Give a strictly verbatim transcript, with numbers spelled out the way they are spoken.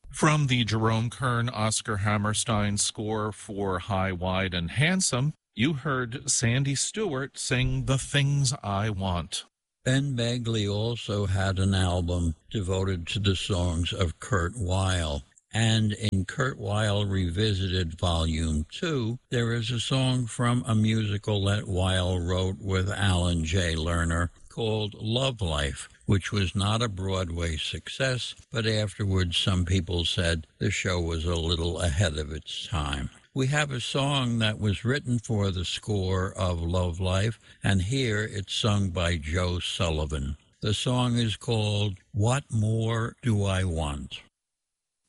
From the Jerome Kern Oscar Hammerstein score for High, Wide, and Handsome, you heard Sandy Stewart sing The Things I Want. Ben Begley also had an album devoted to the songs of Kurt Weill. And in Kurt Weill Revisited Volume two, there is a song from a musical that Weill wrote with Alan J. Lerner called Love Life, which was not a Broadway success, but afterwards some people said the show was a little ahead of its time. We have a song that was written for the score of Love Life, and here it's sung by Joe Sullivan. The song is called What More Do I Want?